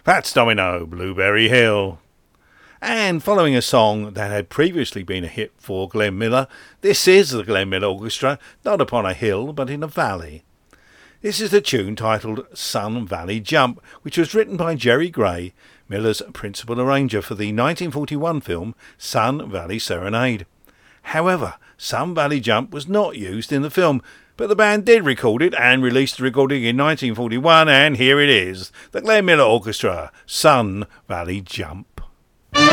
That's Domino, Blueberry Hill. And following a song that had previously been a hit for Glenn Miller, this is the Glenn Miller Orchestra, not upon a hill but in a valley. This is the tune titled Sun Valley Jump, which was written by Jerry Gray, Miller's principal arranger for the 1941 film Sun Valley Serenade. However, Sun Valley Jump was not used in the film, but the band did record it and released the recording in 1941, and here it is, the Glenn Miller Orchestra, Sun Valley Jump.